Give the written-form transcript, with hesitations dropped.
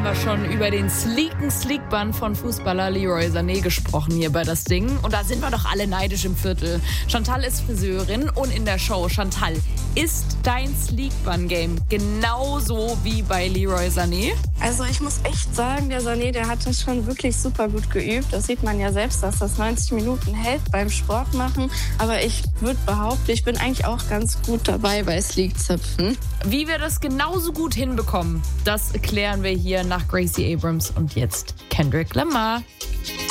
haben wir schon über den Sleekbun von Fußballer Leroy Sané gesprochen hier bei Das Ding. Und da sind wir doch alle neidisch im Viertel. Chantal ist Friseurin und in der Show. Chantal, ist dein Sleekbun-Game genauso wie bei Leroy Sané? Also ich muss echt sagen, der Sané, der hat das schon wirklich super gut geübt. Das sieht man ja selbst, dass das 90 Minuten hält beim Sport machen. Aber ich würde behaupten, ich bin eigentlich auch ganz gut dabei bei Sleekzöpfen. Wie wir das genauso gut hinbekommen, das klären wir hier nach Gracie Abrams und jetzt Kendrick Lamar.